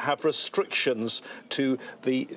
have restrictions to the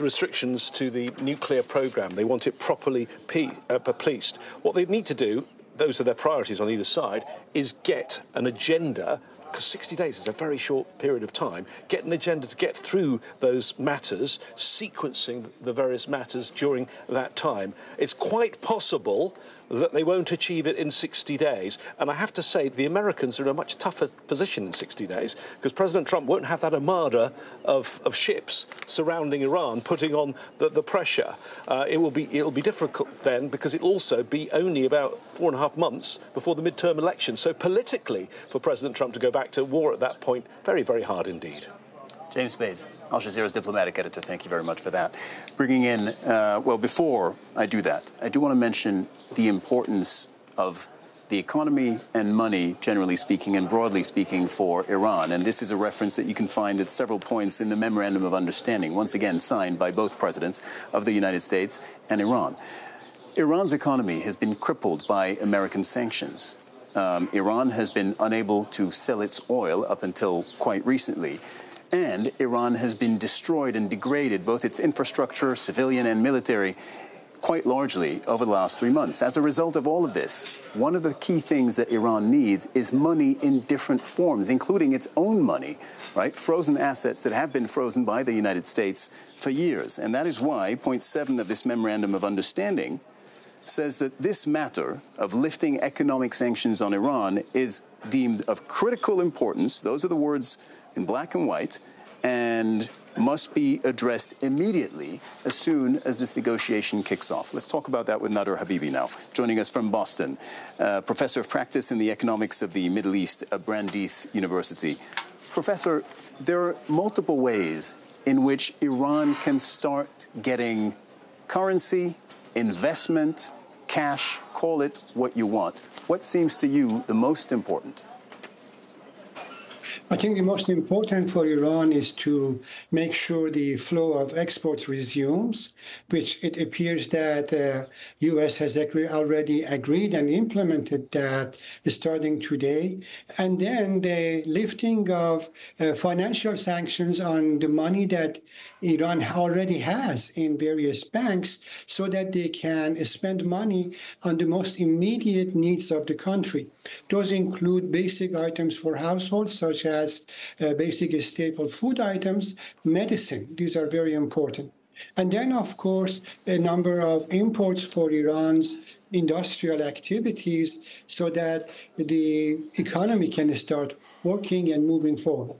nuclear program. They want it properly policed. What they need to do, those are their priorities on either side, is get an agenda, because 60 days is a very short period of time, get an agenda to get through those matters, sequencing the various matters during that time. It's quite possible that they won't achieve it in 60 days. And I have to say, the Americans are in a much tougher position in 60 days, because President Trump won't have that armada of ships surrounding Iran, putting on the pressure. It'll be difficult then, because it'll also be only about 4.5 months before the midterm election. So politically, for President Trump to go back to war at that point, very, very hard indeed. James Bays, Al Jazeera's diplomatic editor, thank you very much for that. Bringing in, well, before I do that, I do want to mention the importance of the economy and money, generally speaking and broadly speaking, for Iran. And this is a reference that you can find at several points in the Memorandum of Understanding, once again signed by both presidents of the United States and Iran. Iran's economy has been crippled by American sanctions. Iran has been unable to sell its oil up until quite recently. And Iran has been destroyed and degraded, both its infrastructure, civilian and military, quite largely over the last 3 months. As a result of all of this, one of the key things that Iran needs is money in different forms, including its own money, right? Frozen assets that have been frozen by the United States for years. And that is why point 7 of this Memorandum of Understanding says that this matter of lifting economic sanctions on Iran is deemed of critical importance. Those are the words in black and white, and must be addressed immediately as soon as this negotiation kicks off. Let's talk about that with Nader Habibi now, joining us from Boston, professor of practice in the economics of the Middle East at Brandeis University. Professor, there are multiple ways in which Iran can start getting currency, investment, cash, call it what you want. What seems to you the most important? I think the most important for Iran is to make sure the flow of exports resumes, which it appears that the U.S. has already agreed and implemented that starting today. And then the lifting of financial sanctions on the money that Iran already has in various banks, so that they can spend money on the most immediate needs of the country. Those include basic items for households, such as basic staple food items, medicine. These are very important. And then, of course, a number of imports for Iran's industrial activities, so that the economy can start working and moving forward.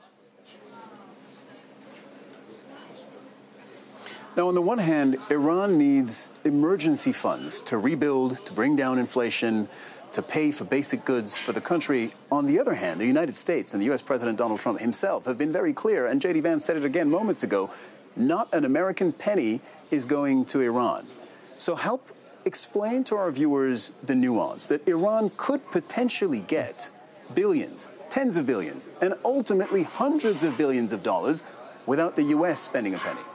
Now, on the one hand, Iran needs emergency funds to rebuild, to bring down inflation, to pay for basic goods for the country. On the other hand, the United States and the U.S. President Donald Trump himself have been very clear, and J.D. Vance said it again moments ago, not an American penny is going to Iran. So help explain to our viewers the nuance that Iran could potentially get billions, tens of billions, and ultimately hundreds of billions of dollars without the U.S. spending a penny.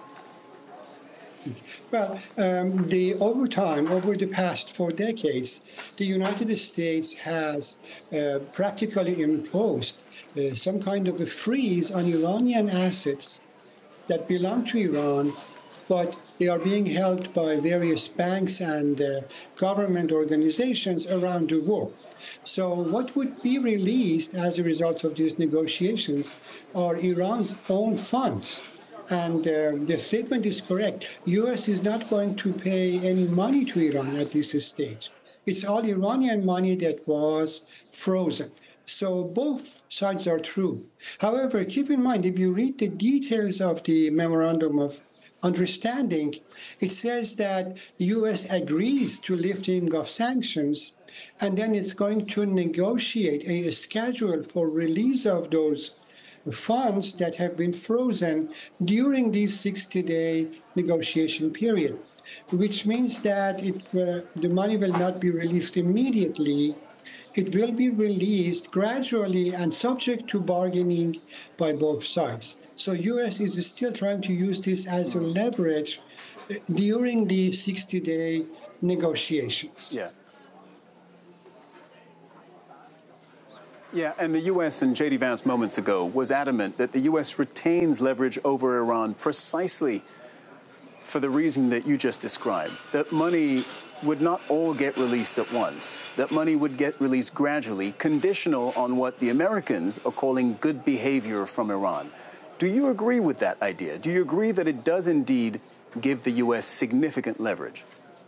Well, over the past 4 decades, the United States has practically imposed some kind of a freeze on Iranian assets that belong to Iran, but they are being held by various banks and government organizations around the world. So what would be released as a result of these negotiations are Iran's own funds. And the statement is correct. U.S. is not going to pay any money to Iran at this stage. It's all Iranian money that was frozen. So both sides are true. However, keep in mind, if you read the details of the Memorandum of Understanding, it says that the U.S. agrees to lifting of sanctions, and then it's going to negotiate a schedule for release of those funds that have been frozen during this 60-day negotiation period, which means that the money will not be released immediately. It will be released gradually and subject to bargaining by both sides. So U.S. is still trying to use this as a leverage during the 60-day negotiations. Yeah. Yeah, and the U.S. and J.D. Vance moments ago was adamant that the U.S. retains leverage over Iran precisely for the reason that you just described, that money would not all get released at once, that money would get released gradually, conditional on what the Americans are calling good behavior from Iran. Do you agree with that idea? Do you agree that it does indeed give the U.S. significant leverage?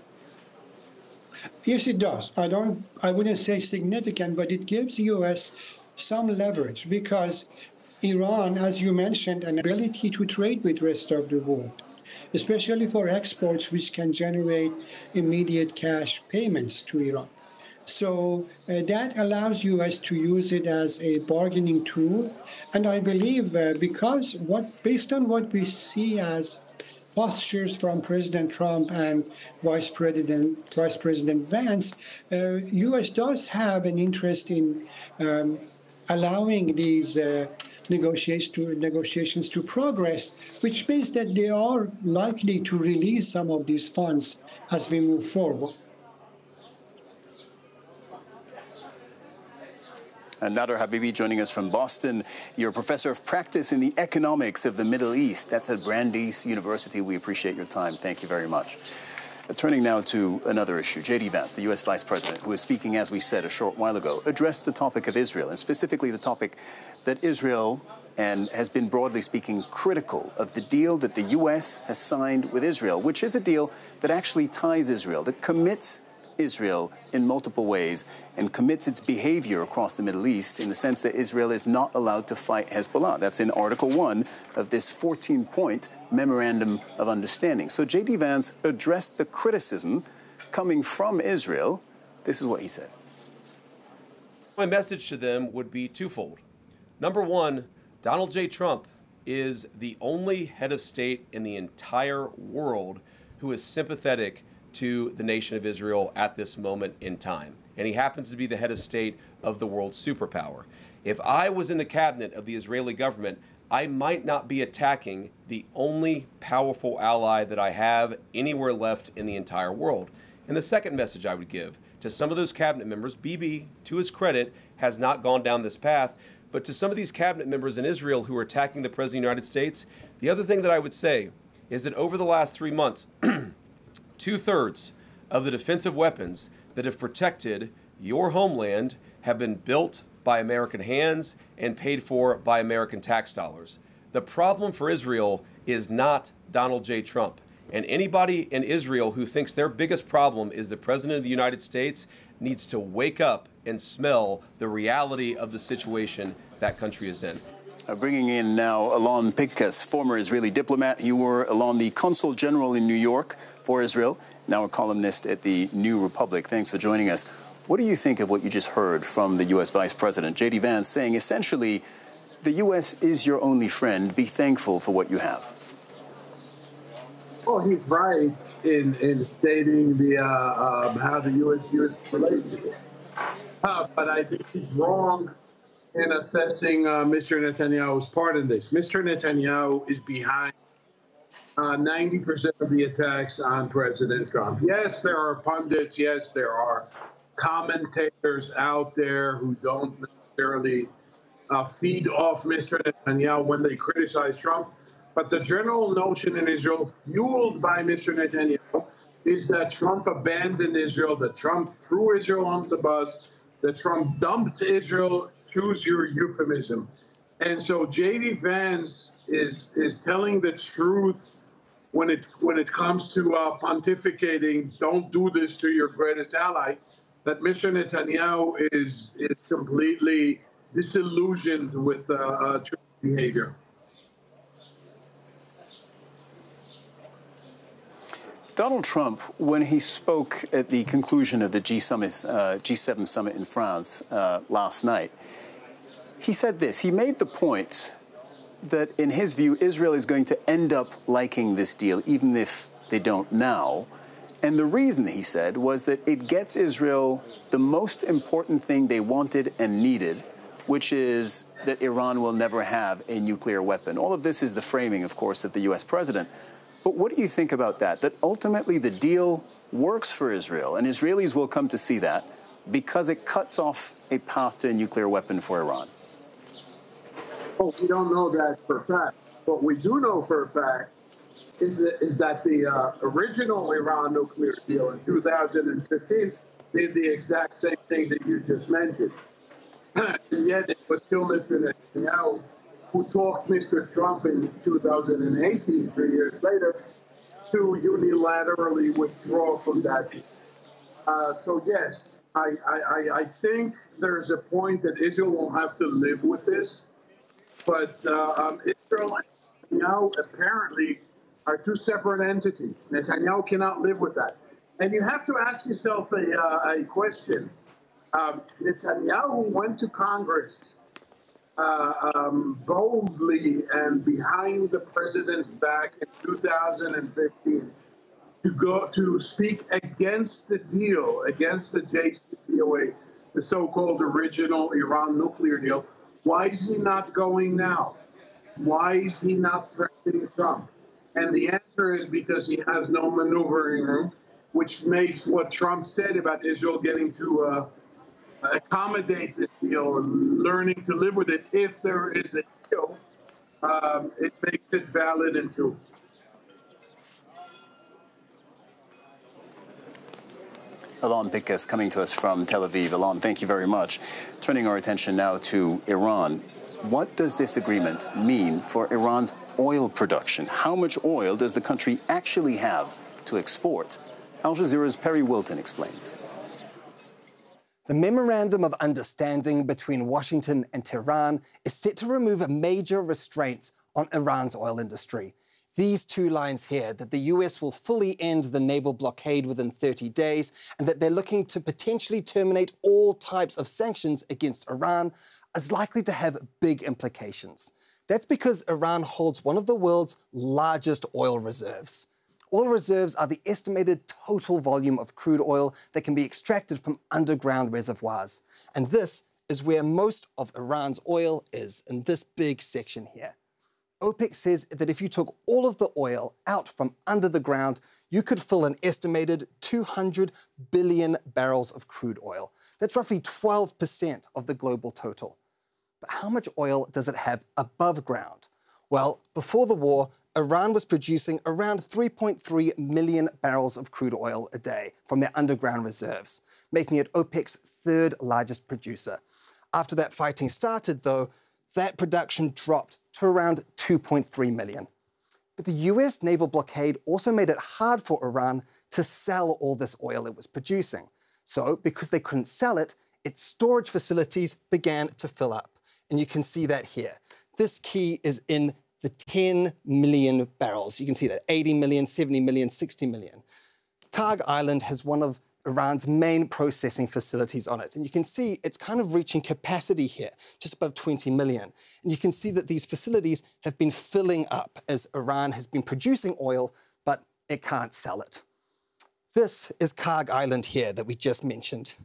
Yes, it does. I wouldn't say significant, but it gives the U.S. some leverage because Iran, as you mentioned, an ability to trade with the rest of the world, especially for exports which can generate immediate cash payments to Iran. So that allows U.S. to use it as a bargaining tool. And I believe based on what we see as postures from President Trump and Vice President Vance, U.S. does have an interest in allowing these negotiations to progress, which means that they are likely to release some of these funds as we move forward. And Nader Habibi joining us from Boston. You're a professor of practice in the economics of the Middle East. That's at Brandeis University. We appreciate your time. Thank you very much. Turning now to another issue. J.D. Vance, the U.S. Vice President, who was speaking, as we said, a short while ago, addressed the topic of Israel, and specifically the topic that Israel and has been, broadly speaking, critical of the deal that the U.S. has signed with Israel, which is a deal that actually ties Israel, that commits Israel in multiple ways and commits its behavior across the Middle East in the sense that Israel is not allowed to fight Hezbollah. That's in Article 1 of this 14-point Memorandum of Understanding. So J.D. Vance addressed the criticism coming from Israel. This is what he said. My message to them would be twofold. Number one, Donald J. Trump is the only head of state in the entire world who is sympathetic to the nation of Israel at this moment in time. And he happens to be the head of state of the world superpower. If I was in the cabinet of the Israeli government, I might not be attacking the only powerful ally that I have anywhere left in the entire world. And the second message I would give to some of those cabinet members, Bibi, to his credit, has not gone down this path, but to some of these cabinet members in Israel who are attacking the President of the United States, the other thing that I would say is that over the last 3 months, 2/3 of the defensive weapons that have protected your homeland have been built by American hands and paid for by American tax dollars. The problem for Israel is not Donald J. Trump. And anybody in Israel who thinks their biggest problem is the President of the United States needs to wake up and smell the reality of the situation that country is in. Bringing in now Alon Pinkas, former Israeli diplomat. You were, Alon, the Consul General in New York for Israel, now a columnist at the New Republic. Thanks for joining us. What do you think of what you just heard from the U.S. Vice President, J.D. Vance, saying essentially the U.S. is your only friend. Be thankful for what you have? Well, he's right in stating the how the U.S. relationship. But I think he's wrong in assessing Mr. Netanyahu's part in this. Mr. Netanyahu is behind 90% of the attacks on President Trump. Yes, there are pundits. Yes, there are commentators out there who don't necessarily feed off Mr. Netanyahu when they criticize Trump. But the general notion in Israel, fueled by Mr. Netanyahu, is that Trump abandoned Israel, that Trump threw Israel on the bus, that Trump dumped Israel, choose your euphemism. And so J.D. Vance is telling the truth when it comes to pontificating, don't do this to your greatest ally, that Mr. Netanyahu is completely disillusioned with Trump's behavior. Donald Trump, when he spoke at the conclusion of the G7 summit in France last night, he said this. He made the point that, in his view, Israel is going to end up liking this deal, even if they don't now. And the reason, he said, was that it gets Israel the most important thing they wanted and needed, which is that Iran will never have a nuclear weapon. All of this is the framing, of course, of the U.S. president. But what do you think about that? That ultimately the deal works for Israel, and Israelis will come to see that, because it cuts off a path to a nuclear weapon for Iran? Well, we don't know that for a fact. What we do know for a fact is that the original Iran nuclear deal in 2015 did the exact same thing that you just mentioned. And yet it was still Mr. Netanyahu who talked Mr. Trump in 2018, 3 years later, to unilaterally withdraw from that. So yes, I think there's a point that Israel will have to live with this, but Israel and Netanyahu apparently are two separate entities. Netanyahu cannot live with that. And you have to ask yourself a question. Netanyahu went to Congress boldly and behind the president's back in 2015 to speak against the deal, against the JCPOA, the so-called original Iran nuclear deal. Why is he not going now? Why is he not threatening Trump? And the answer is because he has no maneuvering room, which makes what Trump said about Israel getting to accommodate this deal and learning to live with it if there is a deal, it makes it valid and true. Alon Pincus coming to us from Tel Aviv. Alon, thank you very much. Turning our attention now to Iran. What does this agreement mean for Iran's oil production? How much oil does the country actually have to export? Al Jazeera's Perry Wilton explains. The Memorandum of Understanding between Washington and Tehran is set to remove major restraints on Iran's oil industry. These two lines here, that the US will fully end the naval blockade within 30 days and that they're looking to potentially terminate all types of sanctions against Iran, is likely to have big implications. That's because Iran holds one of the world's largest oil reserves. Oil reserves are the estimated total volume of crude oil that can be extracted from underground reservoirs. And this is where most of Iran's oil is, in this big section here. OPEC says that if you took all of the oil out from under the ground, you could fill an estimated 200 billion barrels of crude oil. That's roughly 12% of the global total. But how much oil does it have above ground? Well, before the war, Iran was producing around 3.3 million barrels of crude oil a day from their underground reserves, making it OPEC's third largest producer. After that fighting started, though, that production dropped to around 2.3 million. But the US naval blockade also made it hard for Iran to sell all this oil it was producing. So, because they couldn't sell it, its storage facilities began to fill up. And you can see that here. This key is in the 10 million barrels. You can see that 80 million, 70 million, 60 million. Karg Island has one of Iran's main processing facilities on it. And you can see it's kind of reaching capacity here, just above 20 million. And you can see that these facilities have been filling up as Iran has been producing oil, but it can't sell it. This is Karg Island here that we just mentioned.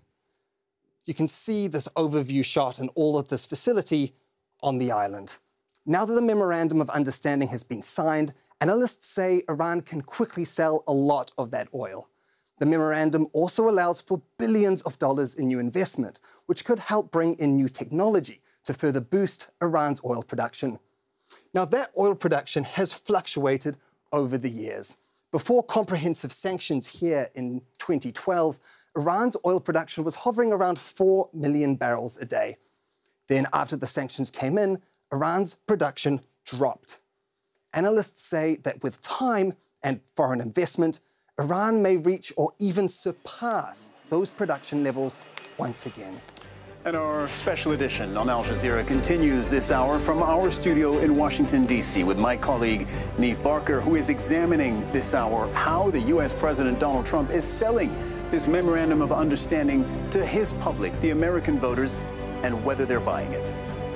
You can see this overview shot and all of this facility on the island. Now that the Memorandum of Understanding has been signed, analysts say Iran can quickly sell a lot of that oil. The memorandum also allows for billions of dollars in new investment, which could help bring in new technology to further boost Iran's oil production. Now, that oil production has fluctuated over the years. Before comprehensive sanctions here in 2012, Iran's oil production was hovering around 4 million barrels a day. Then, after the sanctions came in, Iran's production dropped. Analysts say that with time and foreign investment, Iran may reach or even surpass those production levels once again. And our special edition on Al Jazeera continues this hour from our studio in Washington, D.C. with my colleague, Niamh Barker, who is examining this hour how the U.S. President Donald Trump is selling this Memorandum of Understanding to his public, the American voters, and whether they're buying it.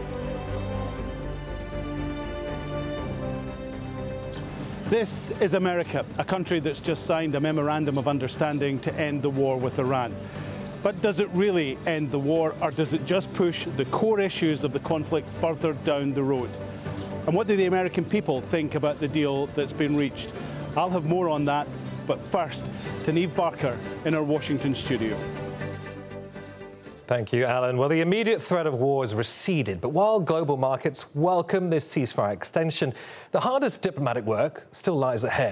This is America, a country that's just signed a Memorandum of Understanding to end the war with Iran. But does it really end the war, or does it just push the core issues of the conflict further down the road? And what do the American people think about the deal that's been reached? I'll have more on that, but first, to Niamh Barker in our Washington studio. Thank you, Alan. Well, the immediate threat of war has receded, but while global markets welcome this ceasefire extension, the hardest diplomatic work still lies ahead.